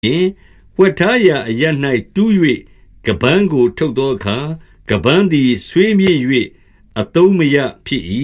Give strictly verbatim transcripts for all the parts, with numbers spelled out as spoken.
င်ဝှက်ထားရာအရပ်၌တူး၍ကပန်းကိုထုတ်သောအခါကပန်းသည်ဆွေးမြေ့၍အသုံးမရဖြစ်၏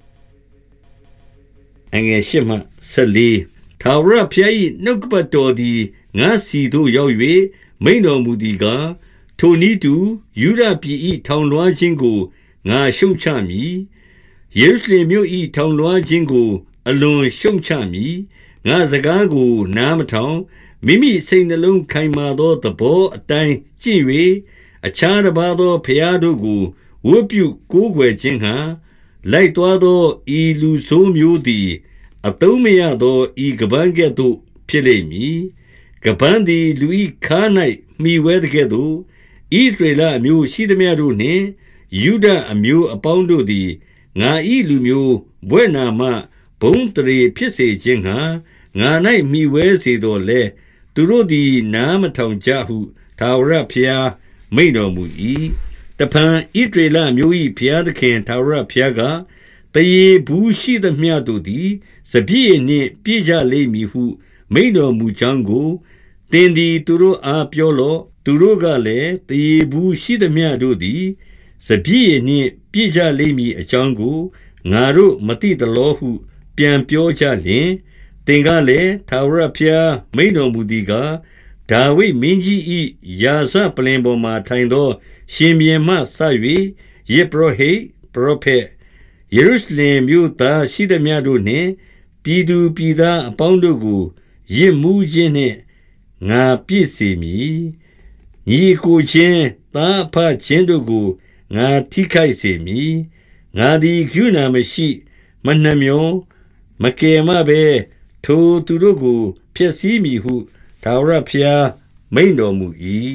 အငယ်ရှမှဆက်လေးထာဝရဘုရား၏နှုတ်ကပတ်တော်သည်ငါစီသို့ရောက်၍မိန်တော်မူသည်ကားထိုနည်းတူယူဒပြည်၏ထောင်လွှားခြင်းကိုငါရှုံချမည်ယေရုရှလင်မြို့၏ထောင်လွှားခြင်းကိုအလွန်ရှုံချမည်ငါစကားကိုနားမထောင်မိမိစိတ်နှလုံးခိုင်မာသောသဘောအတိုင်းကျင့်၍အခြားတစ်ပါးသောဘုရားတို့ကိုဝတ်ပြုကိုးကွယ်ခြင်းဟံလိုက်သွားသောဤလူဆိုးမျိုးသည်အသုံးမရသောဤကပန်းကဲ့သို့ဖြစ်လိမ့်မည်ကပန်းသည်လူ၏ခါ၌မှီဝဲတဲ့ကဲ့သို့ဣသရေလအမျိုးရှိသမျှတို့နှင့်ယုဒအမျိုးအပေါင်းတို့သည်ငါ၏လူမျိုးဘွဲ့နာမဘုံတရေဖြစ်စေခြင်းဟံငါ၌မှီဝဲစေတော်လဲသူတို့သည်နားမထောင်ကြဟုထာဝရဘုရားမိန့်တော်မူ၏တဖန်ဣသရေလမျိုး၏ဘုရားသခင်ထာဝရဘုရားကတရေဘူးရှိသမျှတို့သည်စပြည့်နှင့်ပြည့်ကြလိမ့်မည်ဟုမိန့်တော်မူကြောင်းကိုသင်သည်သူတို့အားပြောလော့သူတို့ကလည်းတရေဘူးရှိသမျှတို့သည်စပြည့်နှင့်ပြည့်ကြလိမ့်မည်အကြောင်းကိုငါတို့မသိသလောဟုပြန်ပြောကြလျင်သင်ကလည်းထာဝရဘုရားမိန့်တော်မူသည်ကားဒါဝိဒ်မင်းကြီး၏ယာဇပလ္လင်ပေါ်မှထိုင်သောရှင်ဘုရင်မှစ၍ယေဘရဟိတ်ပရောဖက်ယေရုရှလင်မြို့သားရှိသမျှတို့နှင့်ပြည်သူပြည်သားအပေါင်းတို့ကိုယစ်မူးခြင်းနှင့်ငါပြည့်စေမည်ညီကိုချင်းသားဖချင်းတို့ကိုငါထိခိုက်စေမည်ငါသည်ကုဏမရှိမနှမျောမကယ်မဘဲထိုသူတို့ကိုဖျက်ဆီးမည်ဟုထာဝရဘုရားမိန့်တော်မူ၏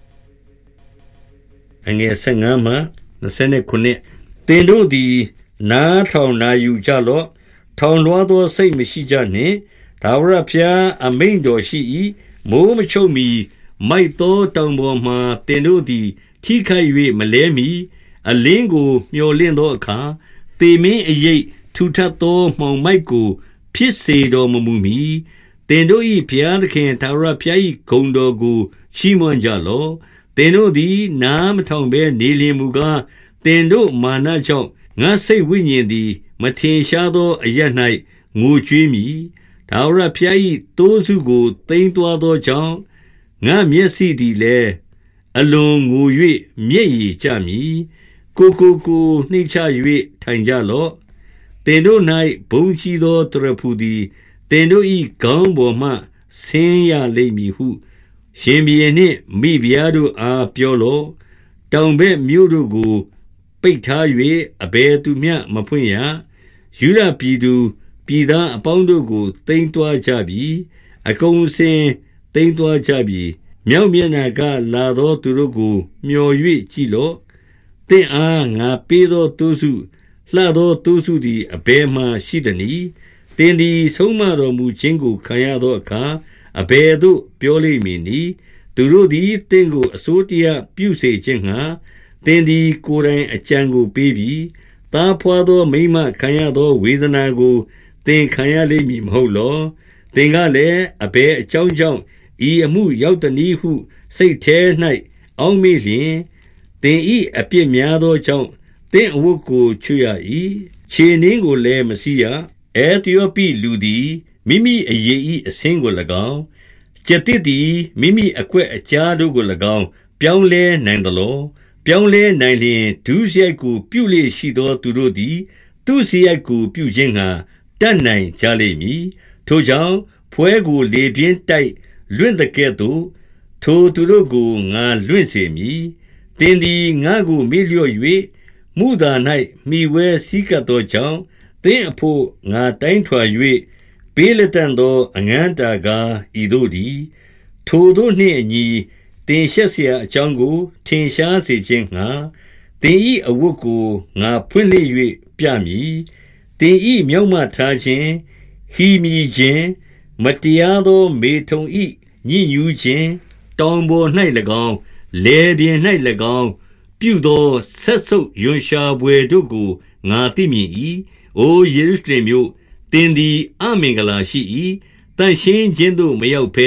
အငယ်၅မှ၂၉သင်တို့သည်နားထောင်နာယူကြလော့ထောင်လွှားသောစိတ်မရှိကြနှင့်ထာဝရဘုရားအမိန့်တော်ရှိ၏မိုးမချုပ်မီမိုက်သောတောင်ပေါ်မှသင်တို့သည်ထိခိုက်၍မလဲမီအလင်းကိုမျှော်လင့်သောအခါသေမင်းအရိပ်ထူထပ်သောမှောင်မိုက်ကိုဖြစ်စေတော်မမူမီသင်တို့၏ဘုရားသခင်ထာဝရဘုရား၏ဂုဏ်တော်ကိုချီးမွမ်းကြလော့သင်တို့သည်နားမထောင်ဘဲနေလျင်မူကားသင်တို့မာနကြောင့်ငါစိတ်ဝိညာဉ်သည်မထင်ရှားသောအရပ်၌ငိုကြွေးမည်ထာဝရဘုရား၏တိုးစုကိုသိမ်းသွားသောကြောင့်ငါမျက်စိသည်လည်းအလွန်ငို၍မျက်ရည်ကျမည်ကိုကိုကိုနှိမ့်ချ၍ထိုင်ကြလော့သင်တို့၌ဘုံကြီးသောတရဖူသည်သင်တို့၏ခေါင်းပေါ်မှဆင်းရလိမ့်မည်ဟုရှင်ဘုရင်နှင့်မိဖုရားတို့အားပြောလော့တောင်ဘက်မြို့တို့ကိုပိတ်ထား၍အဘယ်သူမျှမဖွင့်ရယူဒပြည်သူပြည်သားအပေါင်းတို့ကိုတိမ်သွားကြပြီအကုန်စင်တိမ်သွားကြပြီမြောက်မျက်နှာကလာသောသူတို့ကိုမျှော်၍ကြည့်လော့သင်အားငါပေးသောတိုးစုလှသောတိုးစုသည်အဘယ်မှရှိသနည်းသင်သည်ဆုံးမတော်မူခြင်းကိုခံရသောအခါအဘယ်သို့ပြောလိမ့်မည်နည်းသူတို့သည်သင်ကိုအစိုးတရားပြုစေခြင်းငှာသင်သည်ကိုယ်တိုင်အကြံကိုပေးပြီးသားဖွာသောမိမခံရသောဝေဒနာကိုသင်ခံရလိမ့်မည်မဟုတ်လောသင်ကလည်းအဘယ်အကြောင်းကြောင့်ဤအမှုရောက်တနည်းဟုစိတ်ထဲ၌အောက်မေ့လျင်သင်ဤအပြစ်များသောကြောင့်သင်အဝတ်ကိုချွတ်ရ၏ခြေနှင်းကိုလည်းမစီးရအဲသယောပိလူသည်မိမိအရေး၏အဆင်းကို၎င်းကျက်တစ်သည်မိမိအကွက်အကြားတို့ကို၎င်းပြောင်းလဲနိုင်သလောပြောင်းလဲနိုင်လျင်ဒုစရိုက်ကိုပြုလေရှိသောသူတို့သည်သူစရိုက်ကိုပြုခြင်းငှာတတ်နိုင်ကြလိမ့်မည်ထိုကြောင့်ဖွဲကိုလေပြင်းတိုက်လွင့်တဲ့ကဲ့သို့ထိုသူတို့ကိုငါလွင့်စေမည်သင်သည်ငါကိုမေ့လျော့၍မုသာ၌မိဝဲစည်းကပ်သောကြောင့်သင်အဖို့ငါတိုင်းထွာ၍ပေးလက်တန်သောအငန်းတာကားဤတို့သည်ထိုတို့နှင့်အညီသင်ရှက်เสียအကြောင်းကိုထင်ရှားစေခြင်းငှာသင်ဤအဝတ်ကိုငါဖွင့်လှစ်၍ပြမည်သင်ဤမြောက်မှထားခြင်းဟီမြည်ခြင်းမတရားသောမေထုံဤညှဉ်းညူးခြင်းတောင်ပေါ်၌၎င်းလေပြင်၌၎င်းပြုသောဆက်ဆုပ်ယွန်ရှာပွေတို့ကိုငါသိမြင်၏အိုယေရုရှလင်မြို့သင်သည်အမင်္ဂလာရှိ၏တန်ရှင်းခြင်းသို့မရောက်ဘဲ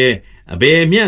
အဘယ်မျှ